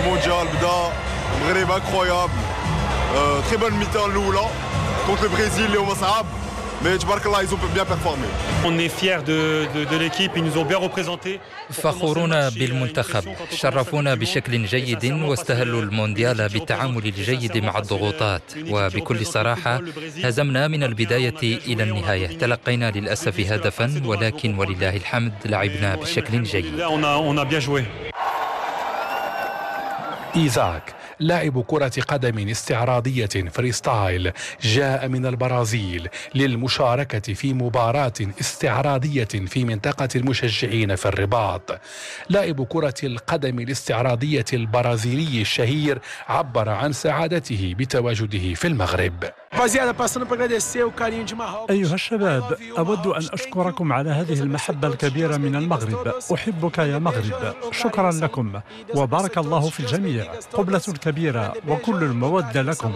المونديال بدا المغرب انكرويابل تري بون ميتان الاولى كونتر البرازيل اللي هما صعاب مي تبارك الله ils ont bien performé. On est fiers de l'équipe, ils nous ont bien représenté. فخورون بالمنتخب، شرفونا بشكل جيد واستهلوا المونديال بالتعامل الجيد مع الضغوطات، وبكل صراحة هزمنا من البداية إلى النهاية. تلقينا للأسف هدفا ولكن ولله الحمد لعبنا بشكل جيد. إيزاك لاعب كرة قدم استعراضية فريستايل جاء من البرازيل للمشاركة في مباراة استعراضية في منطقة المشجعين في الرباط. لاعب كرة القدم الاستعراضية البرازيلي الشهير عبر عن سعادته بتواجده في المغرب. أيها الشباب، أود أن أشكركم على هذه المحبة الكبيرة من المغرب. أحبك يا مغرب، شكرا لكم وبارك الله في الجميع. قبلة كبيرة وكل المودة لكم.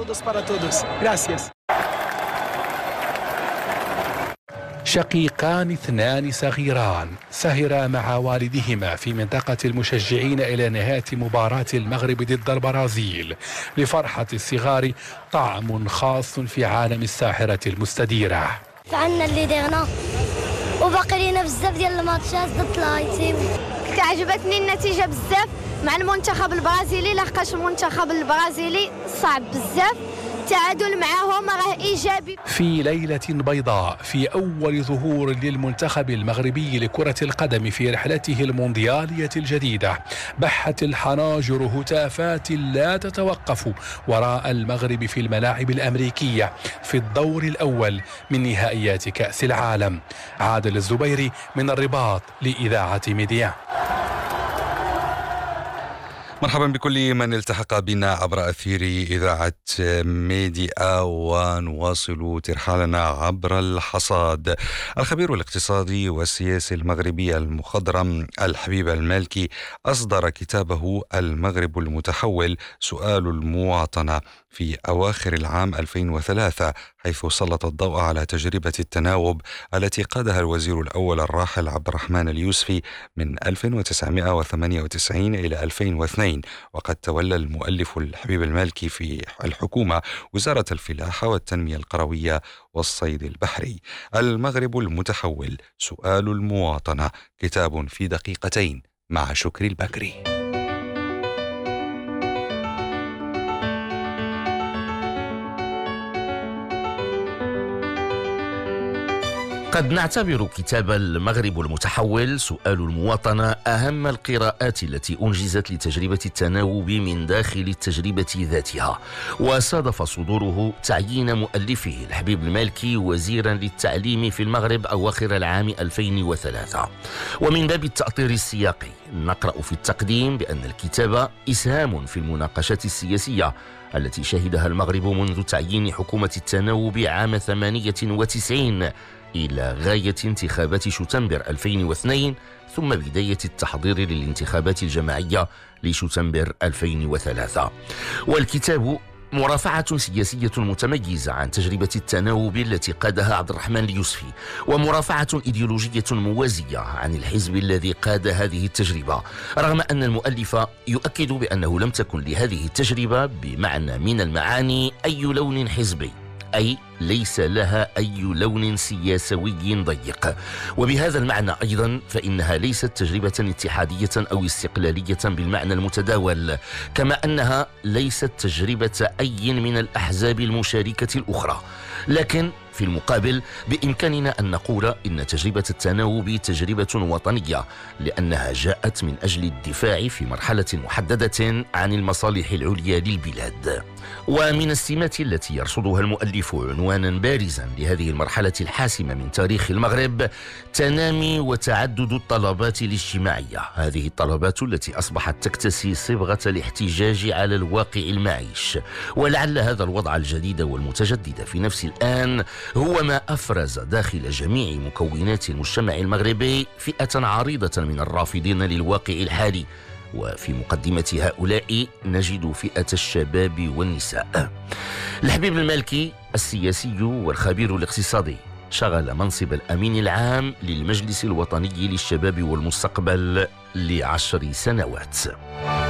شقيقان اثنان صغيران سهرا مع والدهما في منطقة المشجعين إلى نهاية مباراة المغرب ضد البرازيل. لفرحة الصغار طعم خاص في عالم الساحرة المستديرة. فعلنا اللي ديرنا وباقي لنا بزاف ديال الماتشات ضد الهايتي. عجبتني النتيجة بزاف مع المنتخب البرازيلي، لحقاش المنتخب البرازيلي صعب بزاف، التعادل معهم راه إيجابي. في ليلة بيضاء، في أول ظهور للمنتخب المغربي لكرة القدم في رحلته المونديالية الجديدة، بحت الحناجر هتافات لا تتوقف وراء المغرب في الملاعب الأمريكية في الدور الأول من نهائيات كأس العالم. عادل الزبيري من الرباط لإذاعة ميديا. مرحبا بكل من التحق بنا عبر أثير إذاعة ميديا، ونواصل ترحالنا عبر الحصاد. الخبير الاقتصادي والسياسي المغربي المخضرم الحبيب المالكي أصدر كتابه المغرب المتحول سؤال المواطنة في أواخر العام 2003، حيث سلط الضوء على تجربة التناوب التي قادها الوزير الأول الراحل عبد الرحمن اليوسفي من 1998 إلى 2002. وقد تولى المؤلف الحبيب المالكي في الحكومة وزارة الفلاحة والتنمية القروية والصيد البحري. المغرب المتحول سؤال المواطنة، كتاب في دقيقتين مع شكري البكري. قد نعتبر كتاب المغرب المتحول سؤال المواطنة أهم القراءات التي أنجزت لتجربة التناوب من داخل التجربة ذاتها، وصادف صدوره تعيين مؤلفه الحبيب المالكي وزيرا للتعليم في المغرب أواخر العام 2003. ومن باب التأطير السياقي نقرأ في التقديم بأن الكتاب إسهام في المناقشات السياسية التي شهدها المغرب منذ تعيين حكومة التناوب عام 98 إلى غاية انتخابات شتنبر 2002، ثم بداية التحضير للانتخابات الجماعية لشتنبر 2003. والكتاب مرافعة سياسية متميزة عن تجربة التناوب التي قادها عبد الرحمن اليوسفي، ومرافعة إيديولوجية موازية عن الحزب الذي قاد هذه التجربة، رغم أن المؤلف يؤكد بأنه لم تكن لهذه التجربة بمعنى من المعاني أي لون حزبي، أي ليس لها أي لون سياسوي ضيق. وبهذا المعنى أيضا فإنها ليست تجربة اتحادية أو استقلالية بالمعنى المتداول، كما أنها ليست تجربة أي من الأحزاب المشاركة الأخرى. لكن في المقابل بإمكاننا أن نقول إن تجربة التناوب تجربة وطنية، لأنها جاءت من أجل الدفاع في مرحلة محددة عن المصالح العليا للبلاد. ومن السمات التي يرصدها المؤلف عنوانا بارزا لهذه المرحلة الحاسمة من تاريخ المغرب تنامي وتعدد الطلبات الاجتماعية، هذه الطلبات التي أصبحت تكتسي صبغة الاحتجاج على الواقع المعيش. ولعل هذا الوضع الجديد والمتجدد في نفس الآن هو ما أفرز داخل جميع مكونات المجتمع المغربي فئة عريضة من الرافضين للواقع الحالي، وفي مقدمة هؤلاء نجد فئة الشباب والنساء. الحبيب المالكي السياسي والخبير الاقتصادي شغل منصب الأمين العام للمجلس الوطني للشباب والمستقبل ل10 سنوات.